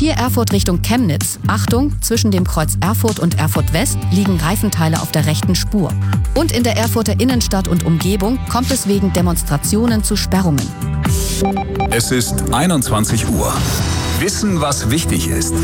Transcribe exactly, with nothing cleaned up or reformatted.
Quartier Erfurt Richtung Chemnitz, Achtung, zwischen dem Kreuz Erfurt und Erfurt West liegen Reifenteile auf der rechten Spur. Und in der Erfurter Innenstadt und Umgebung kommt es wegen Demonstrationen zu Sperrungen. Es ist einundzwanzig Uhr. Wissen, was wichtig ist.